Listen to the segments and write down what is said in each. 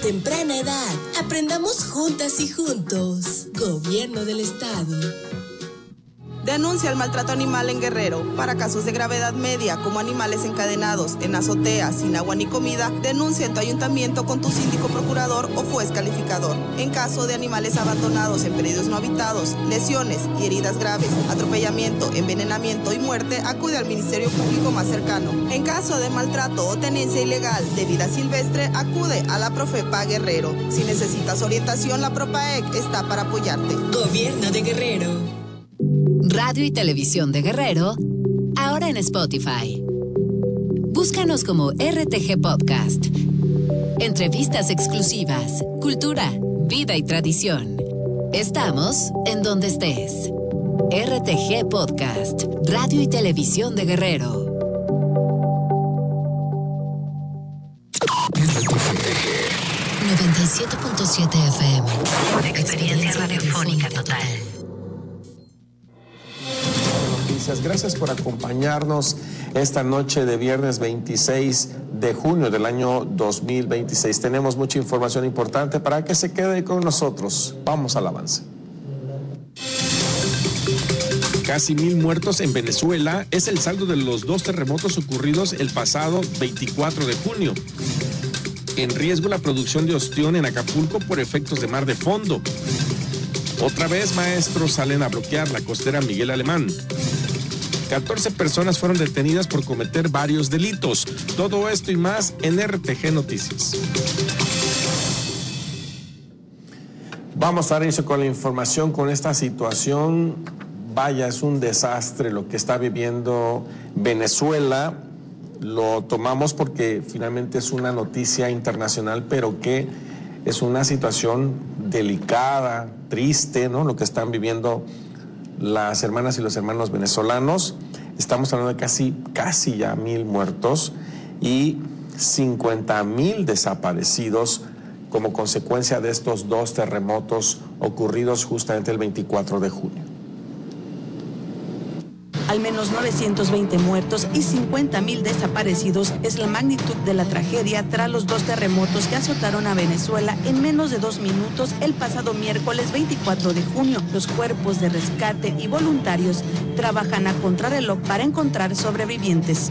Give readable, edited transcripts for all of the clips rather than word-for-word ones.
temprana edad. Aprendamos juntas y juntos. Gobierno del Estado. Denuncia el maltrato animal en Guerrero. Para casos de gravedad media, como animales encadenados, en azotea, sin agua ni comida, denuncia en tu ayuntamiento con tu síndico procurador o juez calificador. En caso de animales abandonados en predios no habitados, lesiones y heridas graves, atropellamiento, envenenamiento y muerte, acude al Ministerio Público más cercano. En caso de maltrato o tenencia ilegal de vida silvestre, acude a la Profepa Guerrero. Si necesitas orientación, la Propaec está para apoyarte. Gobierno de Guerrero. Radio y Televisión de Guerrero, ahora en Spotify. Búscanos como RTG Podcast. Entrevistas exclusivas, cultura, vida y tradición. Estamos en donde estés. RTG Podcast, Radio y Televisión de Guerrero. RTG 97.7 FM. Experiencia radiofónica total. Gracias por acompañarnos esta noche de viernes 26 de junio del año 2026. Tenemos mucha información importante para que se quede con nosotros. Vamos al avance. Casi 1,000 muertos en Venezuela es el saldo de los 2 terremotos ocurridos el pasado 24 de junio. En riesgo la producción de ostión en Acapulco por efectos de mar de fondo. Otra vez maestros salen a bloquear la costera Miguel Alemán. 14 personas fueron detenidas por cometer varios delitos. Todo esto y más en RTG Noticias. Vamos a dar inicio con la información, con esta situación. Vaya, es un desastre lo que está viviendo Venezuela. Lo tomamos porque finalmente es una noticia internacional, pero que es una situación delicada, triste, ¿no? Lo que están viviendo las hermanas y los hermanos venezolanos. Estamos hablando de casi ya 1,000 muertos y 50,000 desaparecidos como consecuencia de estos 2 terremotos ocurridos justamente el 24 de junio. Al menos 920 muertos y 50,000 desaparecidos es la magnitud de la tragedia tras los 2 terremotos que azotaron a Venezuela en menos de 2 minutos el pasado miércoles 24 de junio. Los cuerpos de rescate y voluntarios trabajan a contrarreloj para encontrar sobrevivientes.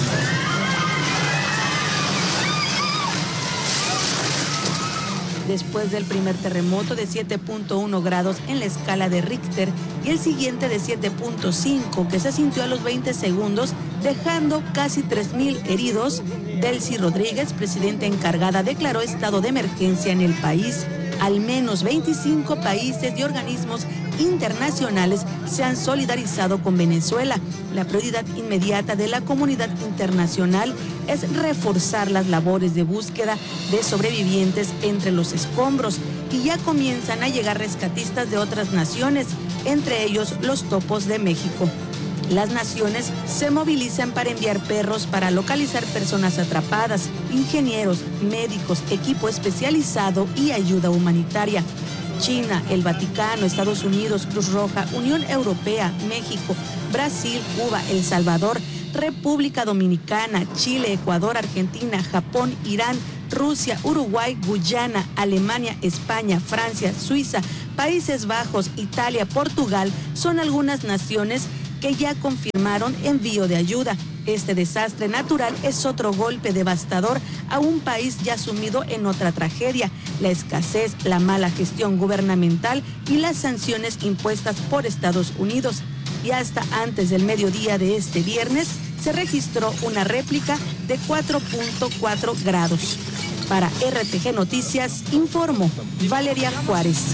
Después del primer terremoto de 7.1 grados en la escala de Richter y el siguiente de 7.5 que se sintió a los 20 segundos, dejando casi 3,000 heridos, Delcy Rodríguez, presidenta encargada, declaró estado de emergencia en el país. Al menos 25 países y organismos internacionales se han solidarizado con Venezuela. La prioridad inmediata de la comunidad internacional es reforzar las labores de búsqueda de sobrevivientes entre los escombros y ya comienzan a llegar rescatistas de otras naciones, entre ellos los Topos de México. Las naciones se movilizan para enviar perros para localizar personas atrapadas, ingenieros, médicos, equipo especializado y ayuda humanitaria. China, el Vaticano, Estados Unidos, Cruz Roja, Unión Europea, México, Brasil, Cuba, El Salvador, República Dominicana, Chile, Ecuador, Argentina, Japón, Irán, Rusia, Uruguay, Guyana, Alemania, España, Francia, Suiza, Países Bajos, Italia, Portugal son algunas naciones que ya confirmaron envío de ayuda. Este desastre natural es otro golpe devastador a un país ya sumido en otra tragedia: la escasez, la mala gestión gubernamental y las sanciones impuestas por Estados Unidos. Y hasta antes del mediodía de este viernes se registró una réplica de 4.4 grados. Para RTG Noticias, informó Valeria Juárez.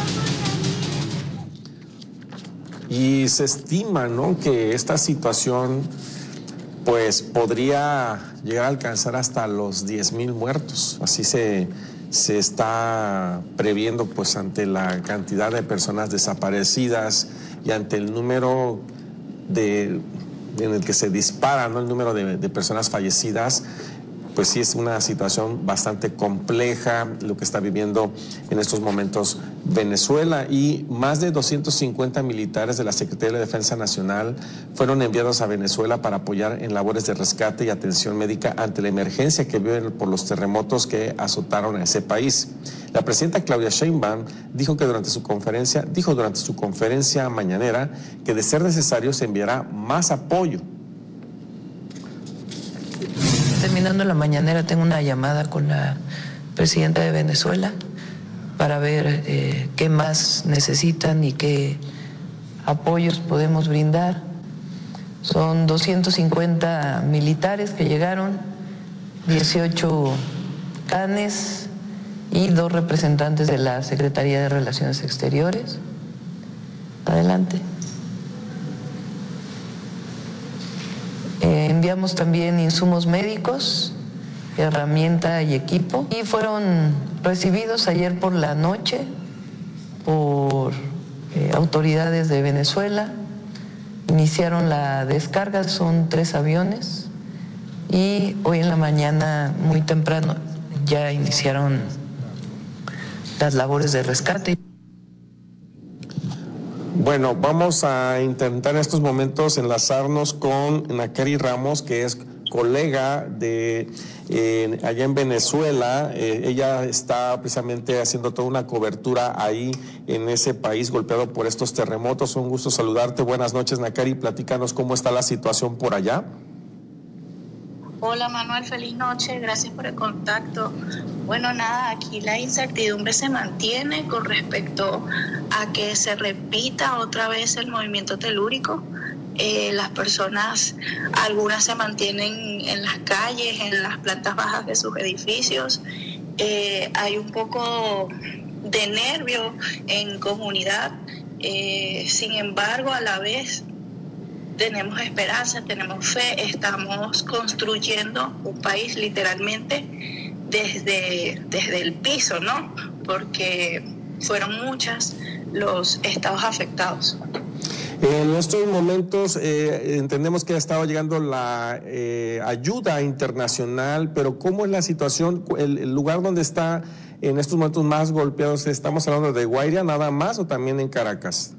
Y se estima, ¿no?, que esta situación pues podría llegar a alcanzar hasta los 10,000 muertos. Así se está previendo, pues, ante la cantidad de personas desaparecidas y ante el número en el que se dispara, ¿no?, el número de personas fallecidas. pues sí es una situación bastante compleja lo que está viviendo en estos momentos Venezuela, y más de 250 militares de la Secretaría de Defensa Nacional fueron enviados a Venezuela para apoyar en labores de rescate y atención médica ante la emergencia que viven por los terremotos que azotaron a ese país. La presidenta Claudia Sheinbaum dijo durante su conferencia mañanera que de ser necesario se enviará más apoyo. Terminando la mañanera tengo una llamada con la presidenta de Venezuela para ver qué más necesitan y qué apoyos podemos brindar. Son 250 militares que llegaron, 18 canes y 2 representantes de la Secretaría de Relaciones Exteriores. Adelante. Enviamos también insumos médicos, herramienta y equipo, y fueron recibidos ayer por la noche por autoridades de Venezuela. Iniciaron la descarga, son 3 aviones, y hoy en la mañana muy temprano ya iniciaron las labores de rescate. Bueno, vamos a intentar en estos momentos enlazarnos con Nakari Ramos, que es colega de allá en Venezuela. Ella está precisamente haciendo toda una cobertura ahí en ese país golpeado por estos terremotos. Un gusto saludarte. Buenas noches, Nakari. Platícanos cómo está la situación por allá. Hola Manuel, feliz noche, gracias por el contacto. Bueno, nada, aquí la incertidumbre se mantiene con respecto a que se repita otra vez el movimiento telúrico. Las personas, algunas se mantienen en las calles, en las plantas bajas de sus edificios. Hay un poco de nervio en comunidad, sin embargo, a la vez tenemos esperanza, tenemos fe, estamos construyendo un país literalmente desde el piso, ¿no? Porque fueron muchos los estados afectados. En estos momentos entendemos que ha estado llegando la ayuda internacional, pero ¿cómo es la situación? El lugar donde está en estos momentos más golpeados, ¿estamos hablando de Guaira nada más o también en Caracas?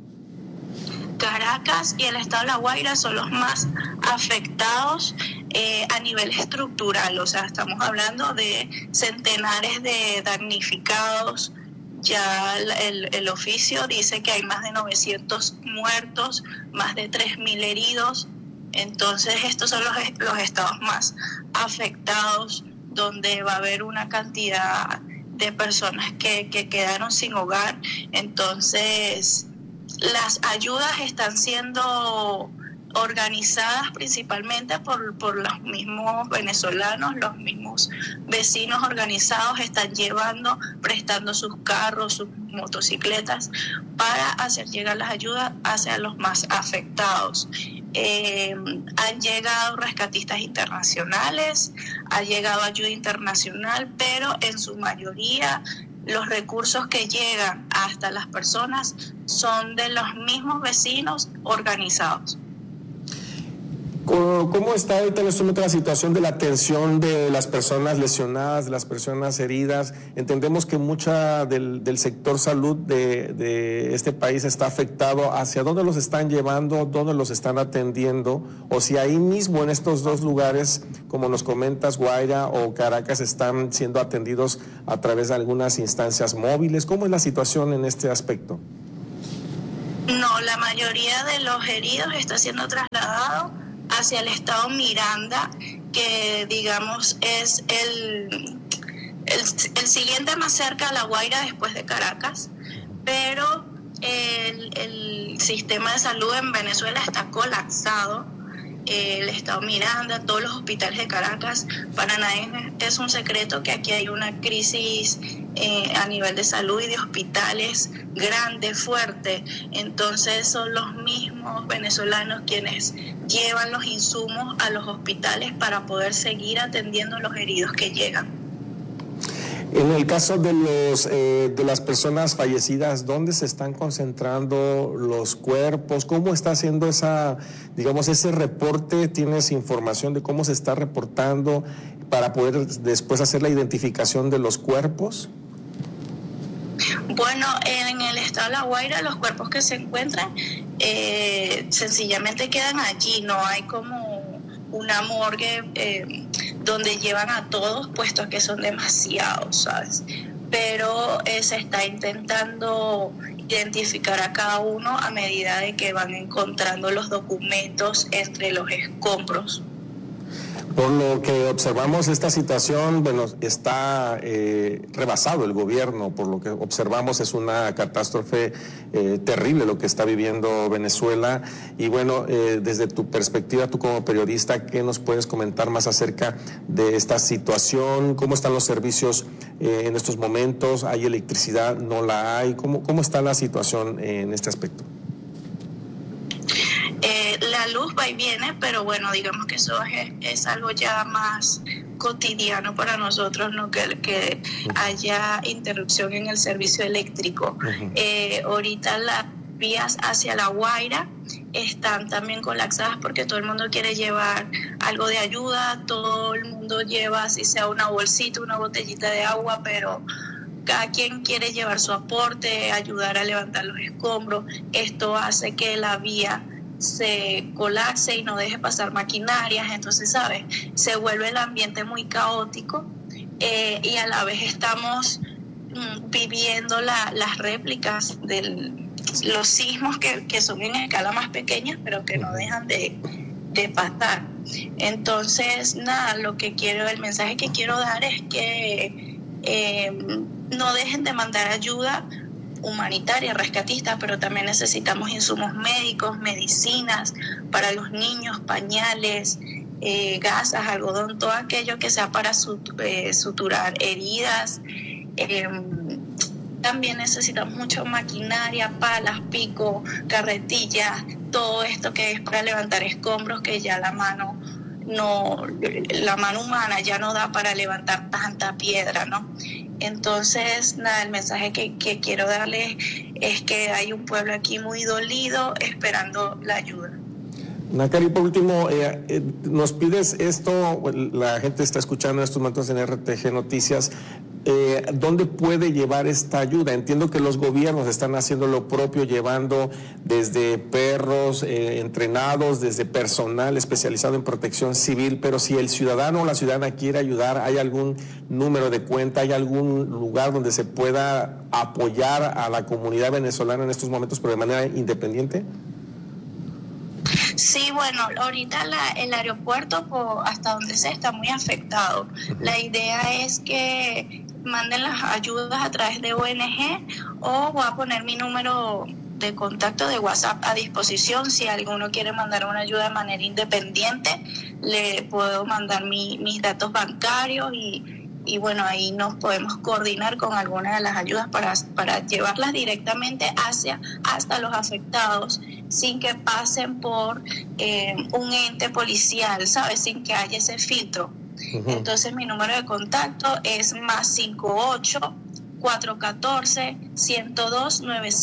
Caracas y el estado de La Guaira son los más afectados a nivel estructural, o sea, estamos hablando de centenares de damnificados. Ya el oficio dice que hay más de 900 muertos, más de 3.000 heridos. Entonces estos son los estados más afectados, donde va a haber una cantidad de personas que quedaron sin hogar. Entonces las ayudas están siendo organizadas principalmente por los mismos venezolanos, los mismos vecinos organizados están prestando sus carros, sus motocicletas para hacer llegar las ayudas hacia los más afectados. Han llegado rescatistas internacionales, ha llegado ayuda internacional, pero en su mayoría los recursos que llegan hasta las personas son de los mismos vecinos organizados. ¿Cómo está ahorita en este momento la situación de la atención de las personas lesionadas, de las personas heridas? Entendemos que mucha del sector salud de este país está afectado. ¿Hacia dónde los están llevando? ¿Dónde los están atendiendo? O si ahí mismo en estos dos lugares, como nos comentas, Guaira o Caracas, están siendo atendidos a través de algunas instancias móviles. ¿Cómo es la situación en este aspecto? No, la mayoría de los heridos está siendo trasladado hacia el estado Miranda, que digamos es el siguiente más cerca a La Guaira después de Caracas, pero el sistema de salud en Venezuela está colapsado. El estado Miranda, todos los hospitales de Caracas, para nadie es un secreto que aquí hay una crisis a nivel de salud y de hospitales grande, fuerte. Entonces son los mismos venezolanos quienes llevan los insumos a los hospitales para poder seguir atendiendo a los heridos que llegan. En el caso de las personas fallecidas, ¿dónde se están concentrando los cuerpos? ¿Cómo está haciendo ese reporte? ¿Tienes información de cómo se está reportando? para poder después hacer la identificación de los cuerpos? Bueno, en el estado de La Guaira los cuerpos que se encuentran sencillamente quedan allí, no hay como una morgue donde llevan a todos, puesto que son demasiados, ¿sabes? Pero se está intentando identificar a cada uno a medida de que van encontrando los documentos entre los escombros. Por lo que observamos, esta situación, bueno, está rebasado el gobierno. Por lo que observamos, es una catástrofe terrible lo que está viviendo Venezuela. Y bueno, desde tu perspectiva, tú como periodista, ¿qué nos puedes comentar más acerca de esta situación? ¿Cómo están los servicios en estos momentos? ¿Hay electricidad? ¿No la hay? ¿Cómo está la situación en este aspecto? La luz va y viene, pero bueno, digamos que eso es algo ya más cotidiano para nosotros, ¿no? Que haya interrupción en el servicio eléctrico. Ahorita las vías hacia La Guaira están también colapsadas porque todo el mundo quiere llevar algo de ayuda, todo el mundo lleva, si sea una bolsita, una botellita de agua, pero cada quien quiere llevar su aporte, ayudar a levantar los escombros. Esto hace que la vía se colapse y no deje pasar maquinarias, entonces, ¿sabes? Se vuelve el ambiente muy caótico y a la vez estamos viviendo las réplicas de los sismos que son en escala más pequeña, pero que no dejan de pasar. Entonces, nada, el mensaje que quiero dar es que no dejen de mandar ayuda humanitaria, rescatista, pero también necesitamos insumos médicos, medicinas para los niños, pañales, gasas, algodón, todo aquello que sea para suturar heridas. También necesitamos mucha maquinaria, palas, pico, carretillas, todo esto que es para levantar escombros, que ya la mano humana ya no da para levantar tanta piedra, ¿no? Entonces, nada, el mensaje que quiero darles es que hay un pueblo aquí muy dolido esperando la ayuda. Nakari, por último, nos pides esto, la gente está escuchando en estos momentos en RTG Noticias, ¿dónde puede llevar esta ayuda? Entiendo que los gobiernos están haciendo lo propio, llevando desde perros entrenados, desde personal especializado en protección civil, pero si el ciudadano o la ciudadana quiere ayudar, ¿hay algún número de cuenta, hay algún lugar donde se pueda apoyar a la comunidad venezolana en estos momentos, pero de manera independiente? Sí, bueno, ahorita el aeropuerto, hasta donde sé, está muy afectado. La idea es que manden las ayudas a través de ONG, o voy a poner mi número de contacto de WhatsApp a disposición. Si alguno quiere mandar una ayuda de manera independiente, le puedo mandar mis datos bancarios y bueno, ahí nos podemos coordinar con algunas de las ayudas para llevarlas directamente hasta los afectados, sin que pasen por un ente policial, ¿sabes? Sin que haya ese filtro. Entonces mi número de contacto es +58 414 102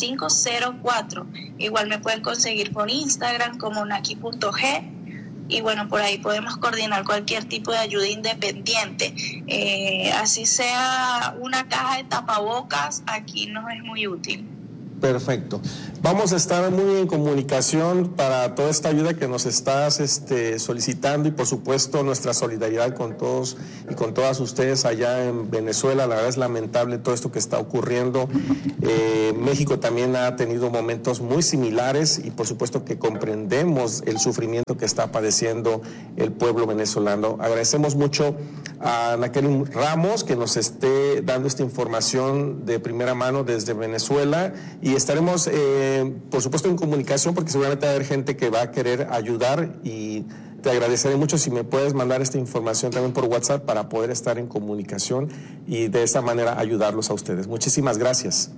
9504. Igual me pueden conseguir por Instagram como naki.g. Y bueno, por ahí podemos coordinar cualquier tipo de ayuda independiente. Así sea una caja de tapabocas, aquí nos es muy útil. Perfecto. Vamos a estar muy en comunicación para toda esta ayuda que nos estás solicitando, y por supuesto nuestra solidaridad con todos y con todas ustedes allá en Venezuela. La verdad es lamentable todo esto que está ocurriendo. México también ha tenido momentos muy similares y por supuesto que comprendemos el sufrimiento que está padeciendo el pueblo venezolano. Agradecemos mucho a Nakari Ramos que nos esté dando esta información de primera mano desde Venezuela, y estaremos por supuesto en comunicación porque seguramente va a haber gente que va a querer ayudar, y te agradeceré mucho si me puedes mandar esta información también por WhatsApp para poder estar en comunicación y de esa manera ayudarlos a ustedes. Muchísimas gracias.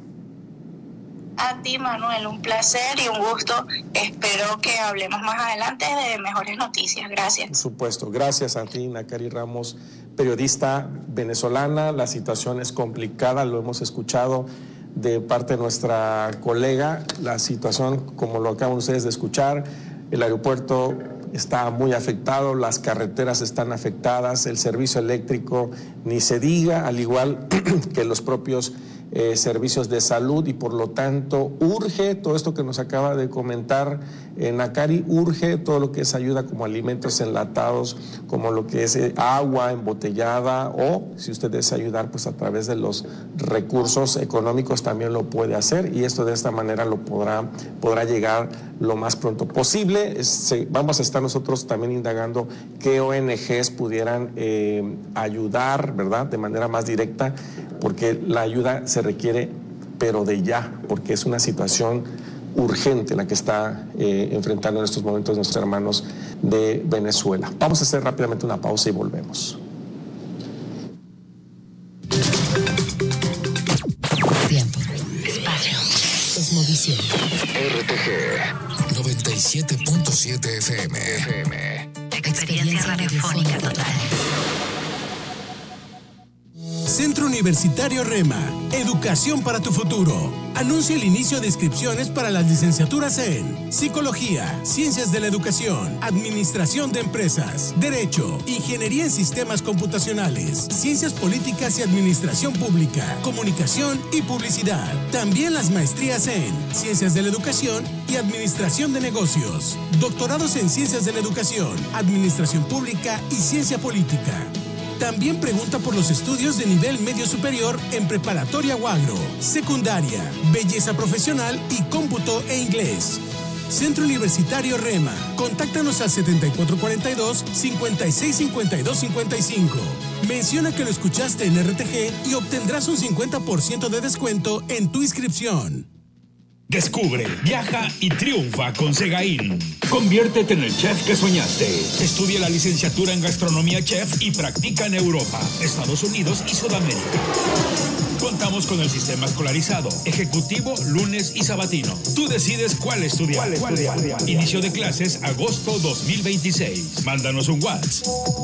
A ti, Manuel, un placer y un gusto. Espero que hablemos más adelante de mejores noticias. Gracias. Por supuesto. Gracias a ti, Nakari Ramos, periodista venezolana. La situación es complicada, lo hemos escuchado de parte de nuestra colega. La situación, como lo acaban ustedes de escuchar, el aeropuerto está muy afectado, las carreteras están afectadas, el servicio eléctrico ni se diga, al igual que los propios servicios de salud, y por lo tanto urge todo esto que nos acaba de comentar Nakari, urge todo lo que es ayuda como alimentos enlatados, como lo que es agua embotellada, o si usted desea ayudar pues a través de los recursos económicos también lo puede hacer, y esto de esta manera lo podrá llegar lo más pronto posible. Vamos a estar nosotros también indagando qué ONGs pudieran ayudar, ¿verdad?, de manera más directa, porque la ayuda se requiere, pero de ya, porque es una situación urgente la que está enfrentando en estos momentos nuestros hermanos de Venezuela. Vamos a hacer rápidamente una pausa y volvemos. Tiempo, espacio, cosmovisión. RTG 97.7 FM. Experiencia radiofónica total. Centro Universitario Rema, educación para tu futuro. Anuncia el inicio de inscripciones para las licenciaturas en Psicología, Ciencias de la Educación, Administración de Empresas, Derecho, Ingeniería en Sistemas Computacionales, Ciencias Políticas y Administración Pública, Comunicación y Publicidad. También las maestrías en Ciencias de la Educación y Administración de Negocios, doctorados en Ciencias de la Educación, Administración Pública y Ciencia Política. También pregunta por los estudios de nivel medio superior en preparatoria o agro, secundaria, belleza profesional y cómputo e inglés. Centro Universitario Rema. Contáctanos al 7442-565255. Menciona que lo escuchaste en RTG y obtendrás un 50% de descuento en tu inscripción. Descubre, viaja y triunfa con Segaín. Conviértete en el chef que soñaste. Estudia la licenciatura en gastronomía chef y practica en Europa, Estados Unidos y Sudamérica. Contamos con el sistema escolarizado, ejecutivo, lunes y sabatino. Tú decides cuál estudiar. Inicio de clases agosto 2026. Mándanos un WhatsApp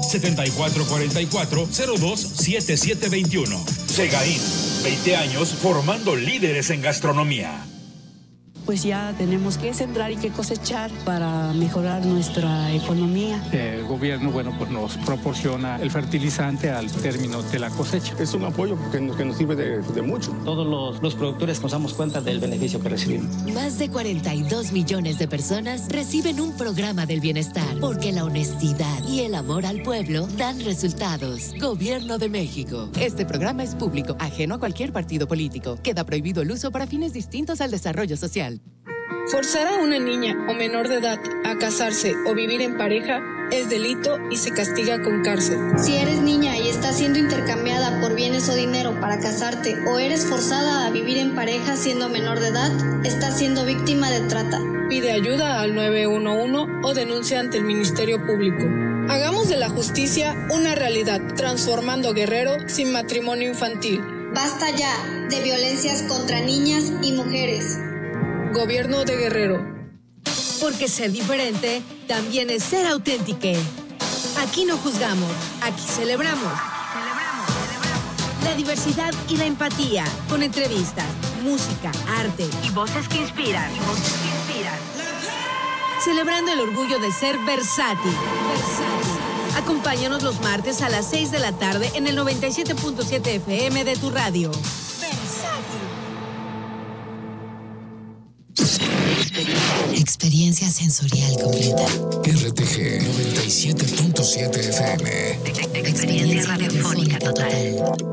7444-027721. Segaín, 20 años formando líderes en gastronomía. Pues ya tenemos que sembrar y que cosechar para mejorar nuestra economía. El gobierno, pues nos proporciona el fertilizante al término de la cosecha. Es un apoyo que nos sirve de mucho. Todos los productores nos damos cuenta del beneficio que recibimos. Más de 42 millones de personas reciben un programa del bienestar, porque la honestidad y el amor al pueblo dan resultados. Gobierno de México. Este programa es público, ajeno a cualquier partido político. Queda prohibido el uso para fines distintos al desarrollo social. Forzar a una niña o menor de edad a casarse o vivir en pareja es delito y se castiga con cárcel. Si eres niña y estás siendo intercambiada por bienes o dinero para casarte, o eres forzada a vivir en pareja siendo menor de edad, estás siendo víctima de trata. Pide ayuda al 911 o denuncia ante el Ministerio Público. Hagamos de la justicia una realidad, transformando Guerrero sin matrimonio infantil. Basta ya de violencias contra niñas y mujeres. Gobierno de Guerrero. Porque ser diferente también es ser auténtico. Aquí no juzgamos, aquí celebramos. La diversidad y la empatía, con entrevistas, música, arte y voces que inspiran. Celebrando el orgullo de ser versátil. Acompáñanos los martes a las 6 de la tarde en el 97.7 FM de tu radio. Experiencia sensorial completa. RTG 97.7 FM. Experiencia radiofónica total.